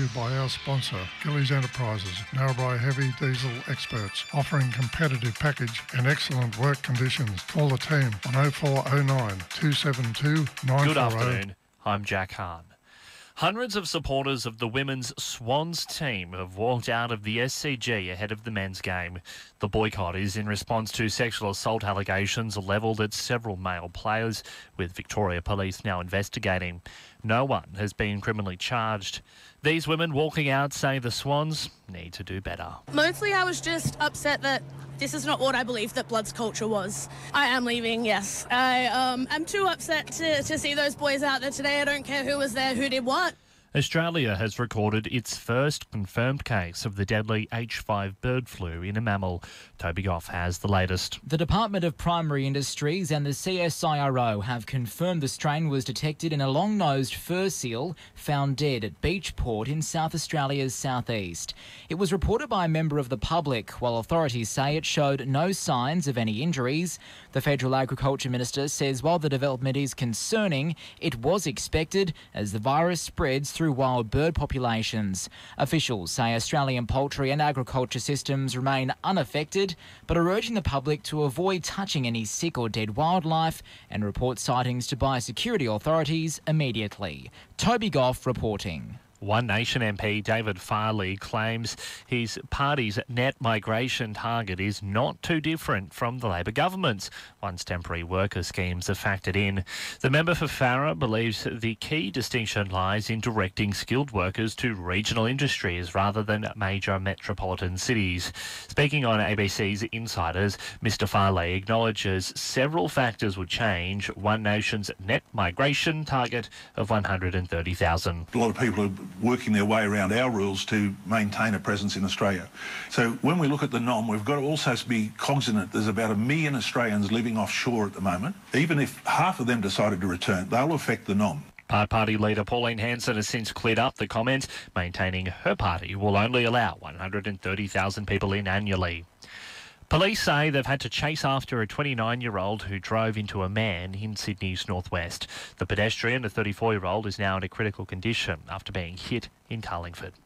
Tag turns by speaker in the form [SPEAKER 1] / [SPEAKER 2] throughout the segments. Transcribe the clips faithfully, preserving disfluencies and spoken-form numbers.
[SPEAKER 1] you by our sponsor, Gillies Enterprises, Narrabri Heavy Diesel Experts, offering competitive package and excellent work conditions. Call the team on oh four oh nine, two seven two, nine four oh.
[SPEAKER 2] Good afternoon, I'm Jack Hahn. Hundreds of supporters of the women's Swans team have walked out of the S C G ahead of the men's game. The boycott is in response to sexual assault allegations levelled at several male players, with Victoria Police now investigating. No one has been criminally charged. These women walking out say the Swans need to do better.
[SPEAKER 3] Mostly I was just upset that this is not what I believed that Bloods culture was. I am leaving, yes. I um, am too upset to, to see those boys out there today. I don't care who was there, who did what.
[SPEAKER 2] Australia has recorded its first confirmed case of the deadly H five bird flu in a mammal. Toby Goff has the latest.
[SPEAKER 4] The Department of Primary Industries and the C S I R O have confirmed the strain was detected in a long-nosed fur seal found dead at Beachport in South Australia's southeast. It was reported by a member of the public, while authorities say it showed no signs of any injuries. The Federal Agriculture Minister says while the development is concerning, it was expected as the virus spreads through wild bird populations. Officials say Australian poultry and agriculture systems remain unaffected, but are urging the public to avoid touching any sick or dead wildlife and report sightings to biosecurity authorities immediately. Toby Goff reporting.
[SPEAKER 2] One Nation M P David Farley claims his party's net migration target is not too different from the Labor government's once temporary worker schemes are factored in. The member for Farrer believes the key distinction lies in directing skilled workers to regional industries rather than major metropolitan cities. Speaking on A B C's Insiders, Mr Farley acknowledges several factors would change One Nation's net migration target of one hundred thirty thousand.
[SPEAKER 5] A lot of people are working their way around our rules to maintain a presence in Australia. So when we look at the N O M, we've got to also be cognizant there's about a million Australians living offshore at the moment. Even if half of them decided to return, they'll affect the N O M.
[SPEAKER 2] Part Party leader Pauline Hanson has since cleared up the comment, maintaining her party will only allow one hundred thirty thousand people in annually. Police say they've had to chase after a twenty-nine-year-old who drove into a man in Sydney's northwest. The pedestrian, a thirty-four-year-old, is now in a critical condition after being hit in Carlingford.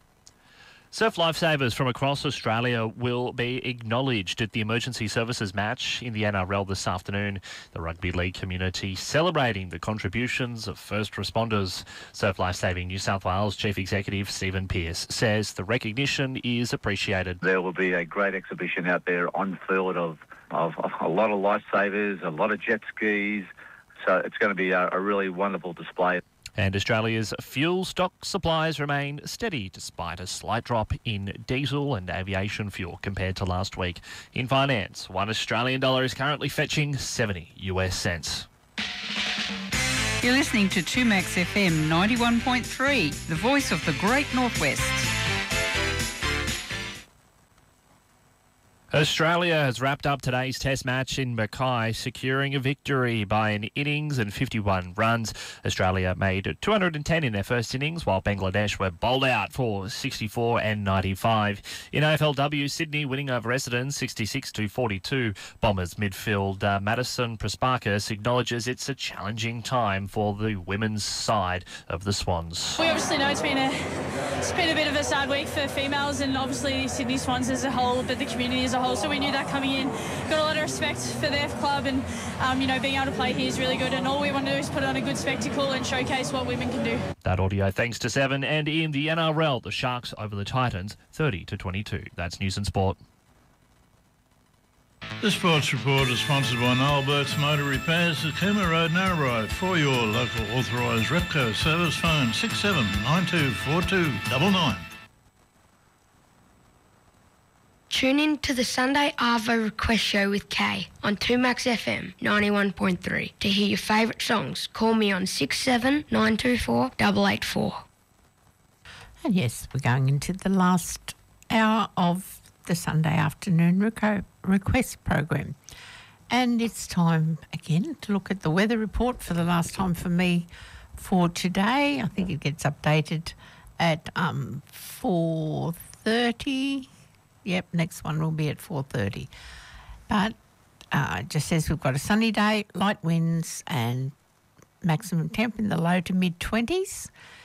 [SPEAKER 2] Surf lifesavers from across Australia will be acknowledged at the Emergency Services match in the N R L this afternoon. The rugby league community celebrating the contributions of first responders. Surf Lifesaving New South Wales Chief Executive Stephen Pearce says the recognition is appreciated.
[SPEAKER 6] There will be a great exhibition out there on field of, of, of a lot of lifesavers, a lot of jet skis. So it's going to be a, a really wonderful display.
[SPEAKER 2] And Australia's fuel stock supplies remain steady despite a slight drop in diesel and aviation fuel compared to last week. In finance, one Australian dollar is currently fetching seventy US cents.
[SPEAKER 7] You're listening to two Max F M ninety-one point three, the voice of the Great Northwest.
[SPEAKER 2] Australia has wrapped up today's Test match in Mackay, securing a victory by an innings and fifty-one runs. Australia made two hundred ten in their first innings, while Bangladesh were bowled out for sixty-four and ninety-five. In A F L W, Sydney winning over Essendon sixty-six to forty-two. Bombers midfield uh, Madison Prasparkas acknowledges it's a challenging time for the women's side of the Swans.
[SPEAKER 3] We obviously know it's been a it's been a bit of a sad week for females and obviously Sydney Swans as a whole, but the community as a whole. So we knew that coming in. Got a lot of respect for their club, and um, you know, being able to play here is really good. And all we want to do is put on a good spectacle and showcase what women can do.
[SPEAKER 2] That audio thanks to Seven. And in the N R L, the Sharks over the Titans, thirty to twenty-two. That's News and Sport.
[SPEAKER 8] The Sports Report is sponsored by Noel Burke's Motor Repairs at Cooma Road, Narrabri. For your local authorised Repco service, phone six seven nine two four two nine nine.
[SPEAKER 9] Tune in to the Sunday Arvo Request Show with Kay on two Max F M ninety-one point three. To hear your favourite songs, call me on six seven nine two four eight eight four.
[SPEAKER 10] And yes, we're going into the last hour of the Sunday afternoon reco- request program. And it's time again to look at the weather report for the last time for me for today. I think it gets updated at um, four thirty. Yep, next one will be at four thirty. But uh, it just says we've got a sunny day, light winds and maximum temp in the low to mid-twenties.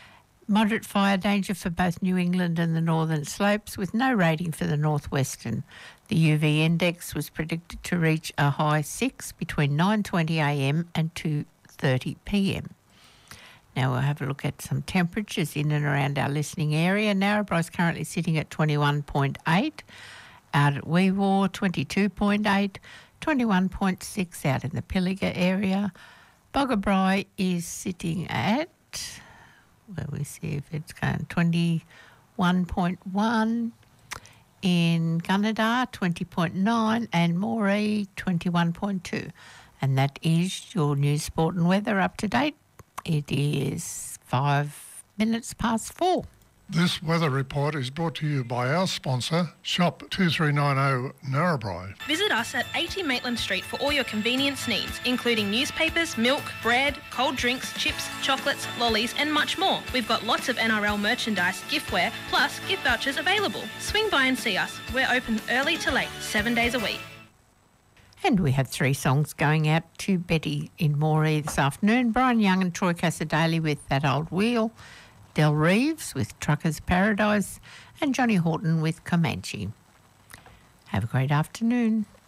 [SPEAKER 10] Moderate fire danger for both New England and the northern slopes, with no rating for the northwestern. The U V index was predicted to reach a high six between nine twenty a m and two thirty p m. Now we'll have a look at some temperatures in and around our listening area. Narrabri is currently sitting at twenty-one point eight, out at Weewar twenty-two point eight, twenty-one point six out in the Pilliga area. Boggabri is sitting at, where we see if it's going, twenty-one point one, in Gunnedah twenty point nine, and Moree twenty-one point two. And that is your news, sport and weather up to date. It is five minutes past four.
[SPEAKER 1] This weather report is brought to you by our sponsor, Shop two three nine zero Narrabri.
[SPEAKER 11] Visit us at eighty Maitland Street for all your convenience needs, including newspapers, milk, bread, cold drinks, chips, chocolates, lollies and much more. We've got lots of N R L merchandise, giftware, plus gift vouchers available. Swing by and see us. We're open early to late, seven days a week.
[SPEAKER 10] And we have three songs going out to Betty in Moree this afternoon. Brian Young and Troy Casadale with That Old Wheel. Del Reeves with Trucker's Paradise, and Johnny Horton with Comanche. Have a great afternoon.